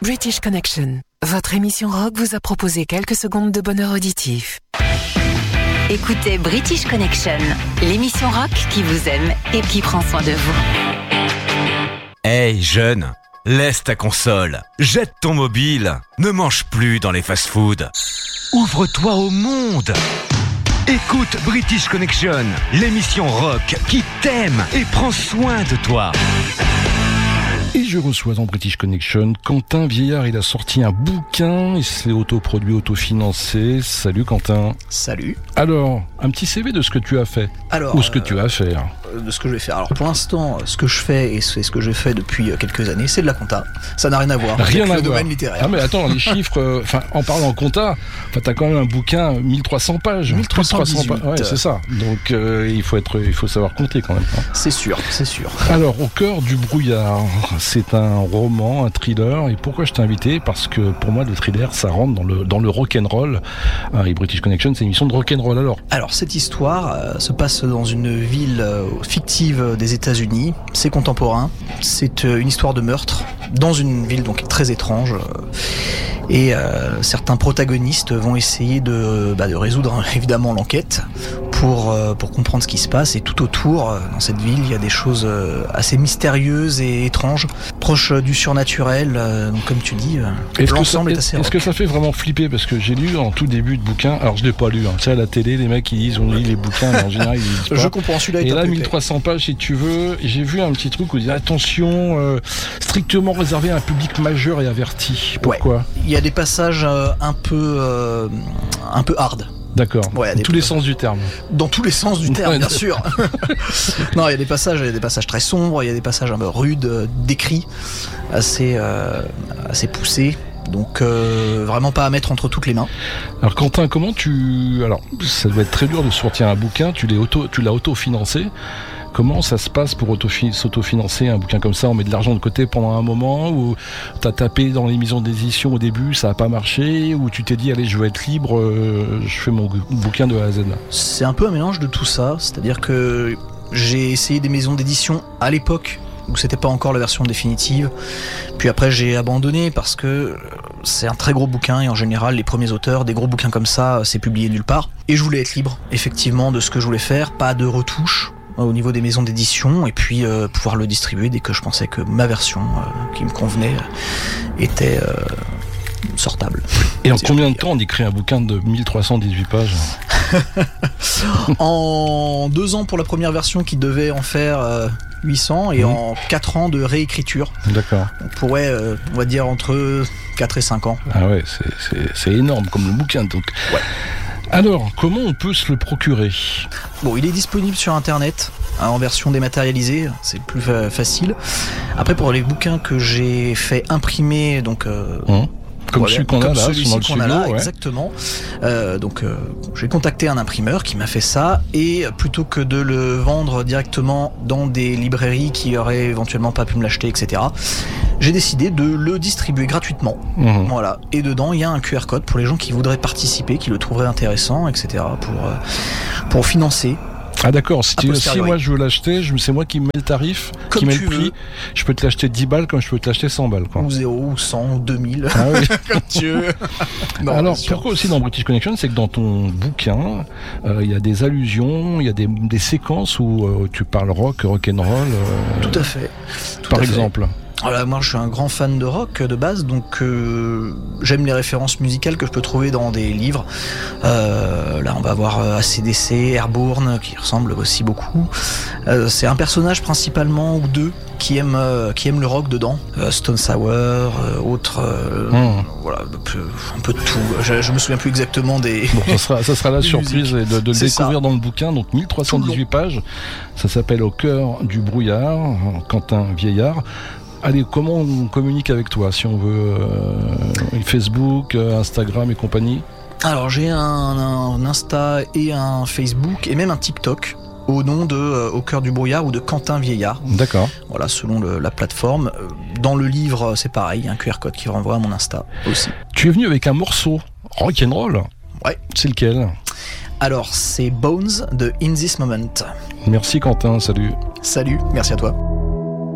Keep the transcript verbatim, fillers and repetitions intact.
British Connection. Votre émission rock vous a proposé quelques secondes de bonheur auditif. Écoutez British Connection, l'émission rock qui vous aime et qui prend soin de vous. Hey jeune, laisse ta console, jette ton mobile, ne mange plus dans les fast-foods. Ouvre-toi au monde. Écoute British Connection, l'émission rock qui t'aime et prend soin de toi. Et je reçois dans British Connection Quentin Vieillard. Il a sorti un bouquin, il s'est autoproduit, autofinancé. Salut Quentin. Salut. Alors, un petit C V de ce que tu as fait. Alors, ou ce que euh, tu vas faire. De ce que je vais faire. Alors pour l'instant, ce que je fais et c'est ce que j'ai fait depuis quelques années, c'est de la compta. Ça n'a rien à voir rien avec à le voir. domaine littéraire. Ah mais attends, les chiffres, enfin euh, en parlant compta, enfin t'as quand même un bouquin mille trois cents pages. mille trois cent dix-huit. pages. Ouais, c'est ça. Donc euh, il faut être, il faut savoir compter quand même. Hein. C'est sûr, c'est sûr. Alors au cœur du brouillard, c'est un roman, un thriller. Et pourquoi je t'ai invité ? Parce que pour moi le thriller, ça rentre dans le dans le rock'n'roll. Hein, et British Connection, c'est une émission de rock'n'roll. Alors. Alors cette histoire euh, se passe dans une ville euh, fictive des États-Unis. C'est contemporain. C'est euh, une histoire de meurtre dans une ville donc très étrange. Et euh, certains protagonistes vont essayer de, bah, de résoudre évidemment l'enquête pour, euh, pour comprendre ce qui se passe. Et tout autour, euh, dans cette ville, il y a des choses euh, assez mystérieuses et étranges, proches euh, du surnaturel. Euh, donc comme tu dis, euh, est-ce l'ensemble que ça, est assez Est-ce rock. que ça fait vraiment flipper ? Parce que j'ai lu en tout début de bouquin, alors je l'ai pas lu, hein. Tu sais à la télé, les mecs ils disent on lit les bouquins, mais en général ils lisent pas. Je comprends, celui-là est Et un là, peu mille trois cents pages, si tu veux, j'ai vu un petit truc où il dit attention, euh, strictement réservé à un public majeur et averti. Pourquoi ? Ouais. Il y a des passages euh, un peu, euh, un peu hard. D'accord. Ouais, dans tous les peu... sens du terme. Dans tous les sens du terme, ouais, bien sûr. Non, il y a des passages, il y a des passages très sombres, il y a des passages un peu rudes, euh, décrits, assez, euh, assez poussés. Donc euh, vraiment pas à mettre entre toutes les mains. Alors Quentin, comment tu... Alors ça doit être très dur de sortir un bouquin, tu, l'es auto... tu l'as auto-financé. Comment ça se passe pour auto-fi... s'auto-financer un bouquin comme ça ? On met de l'argent de côté pendant un moment, ou t'as tapé dans les maisons d'édition au début, ça n'a pas marché, ou tu t'es dit allez je veux être libre, euh, je fais mon bouquin de A à Z. C'est un peu un mélange de tout ça, c'est-à-dire que j'ai essayé des maisons d'édition à l'époque où c'était pas encore la version définitive, puis après j'ai abandonné parce que c'est un très gros bouquin et en général les premiers auteurs des gros bouquins comme ça c'est publié nulle part, et je voulais être libre effectivement de ce que je voulais faire, pas de retouches au niveau des maisons d'édition, et puis euh, pouvoir le distribuer dès que je pensais que ma version euh, qui me convenait euh, était euh, sortable. Et en combien de temps on écrit un bouquin de mille trois cent dix-huit pages ? En deux ans pour la première version qui devait en faire euh, huit cents, et mmh. en quatre ans de réécriture. D'accord. On pourrait, euh, on va dire, entre quatre et cinq ans. Ah ouais, c'est, c'est, c'est énorme comme le bouquin donc. Ouais. Alors, comment on peut se le procurer ? Bon, il est disponible sur internet, hein, en version dématérialisée, c'est plus fa- facile. Après, pour les bouquins que j'ai fait imprimer, donc... Euh, mmh. Comme voilà, celui qu'on comme a là, celui-ci dans le qu'on studio, a là, ouais. exactement. Euh, donc, euh, j'ai contacté un imprimeur qui m'a fait ça, et plutôt que de le vendre directement dans des librairies qui auraient éventuellement pas pu me l'acheter, et cetera, j'ai décidé de le distribuer gratuitement. Mmh. Voilà. Et dedans, il y a un Q R code pour les gens qui voudraient participer, qui le trouveraient intéressant, et cetera, pour euh, pour financer. Ah d'accord, si, tu, si moi je veux l'acheter, je, c'est moi qui mets le tarif, comme qui met le veux. prix, je peux te l'acheter dix balles comme je peux te l'acheter cent balles. Quoi. Ou zéro, ou cent, ou deux mille, ah oui. comme tu veux. Non, alors pourquoi aussi dans British Connection, c'est que dans ton bouquin, il euh, y a des allusions, il y a des, des séquences où euh, tu parles rock, rock'n'roll. Euh, Tout à fait. Tout par à exemple. Fait. Voilà, moi je suis un grand fan de rock de base, donc euh, j'aime les références musicales que je peux trouver dans des livres. Euh, là on va avoir A C D C, Airborne, qui ressemble aussi beaucoup. Euh, c'est un personnage principalement ou deux qui aiment, euh, qui aiment le rock dedans. Euh, Stone Sour, euh, autres, euh, mmh. voilà, un peu de tout. Je, je me souviens plus exactement des... Bon, ça sera, ça sera la surprise de, de le découvrir ça. Dans le bouquin, donc mille trois cent dix-huit pages. Ça s'appelle Au cœur du brouillard, Quentin Vieillard. Allez, comment on communique avec toi si on veut euh, Facebook, euh, Instagram et compagnie ? Alors j'ai un, un Insta et un Facebook et même un TikTok au nom de euh, Au cœur du brouillard ou de Quentin Vieillard. D'accord. Voilà, selon le, la plateforme. Dans le livre, c'est pareil, un Q R code qui renvoie à mon Insta aussi. Tu es venu avec un morceau rock'n'roll ? Ouais. C'est lequel ? Alors c'est Bones de In This Moment. Merci Quentin, salut. Salut, merci à toi.